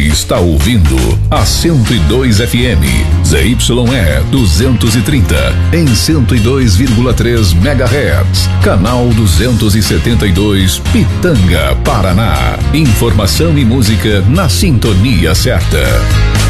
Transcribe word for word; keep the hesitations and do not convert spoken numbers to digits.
está ouvindo a cento e dois F M, Z Y E duzentos e trinta, em cento e dois vírgula três megahertz, canal duzentos e setenta e dois, Pitanga, Paraná. Informação e música na sintonia certa.